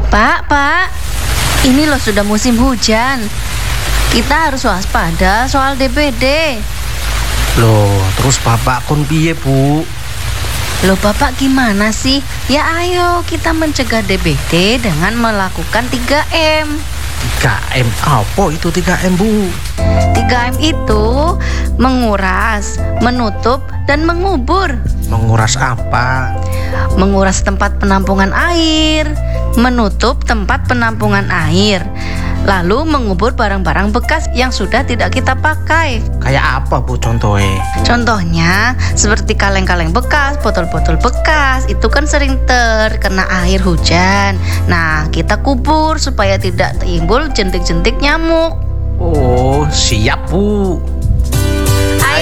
Pak, ini loh sudah musim hujan. Kita harus waspada soal DBD. Loh, terus bapak kon piye, Bu? Loh Bapak gimana sih? Ya ayo kita mencegah DBD dengan melakukan 3M. 3M, apa itu 3M, Bu? 3M itu menguras, menutup, dan mengubur. Menguras apa? Menguras tempat penampungan air, menutup tempat penampungan air, lalu mengubur barang-barang bekas yang sudah tidak kita pakai. Kayak apa, Bu, contohnya? Contohnya seperti kaleng-kaleng bekas, botol-botol bekas, itu kan sering terkena air hujan. Nah, kita kubur supaya tidak timbul jentik-jentik nyamuk. Oh, siap, Bu.